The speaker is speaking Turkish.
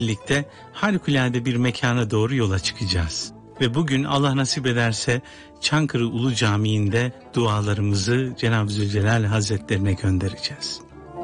birlikte harikulade bir mekana doğru yola çıkacağız. Ve bugün Allah nasip ederse Çankırı Ulu Camii'nde dualarımızı Cenab-ı Zülcelal Hazretlerine göndereceğiz.